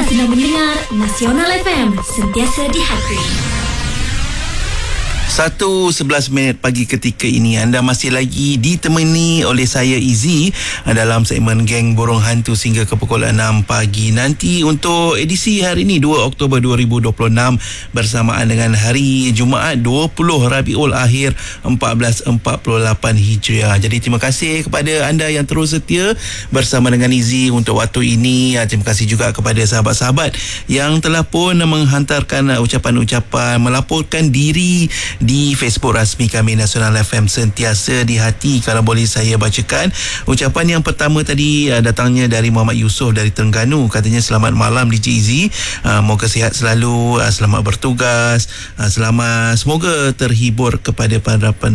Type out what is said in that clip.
Anda sedang mendengar Nasional FM, sentiasa di hati. 1:11 pagi ketika ini anda masih lagi ditemani oleh saya Izzy dalam segmen Geng Borong Hantu sehingga ke pukul 6 pagi nanti untuk edisi hari ini 2 Oktober 2026 bersamaan dengan hari Jumaat 20 Rabiul Akhir 1448 Hijriah. Jadi terima kasih kepada anda yang terus setia bersama dengan Izzy untuk waktu ini. Terima kasih juga kepada sahabat-sahabat yang telah pun menghantarkan ucapan-ucapan, melaporkan diri di Facebook rasmi kami Nasional FM Sentiasa di Hati. Kalau boleh saya bacakan ucapan yang pertama tadi, datangnya dari Muhammad Yusof dari Terengganu. Katanya selamat malam DJ Izzy, moga sihat selalu, selamat bertugas, selamat, semoga terhibur kepada para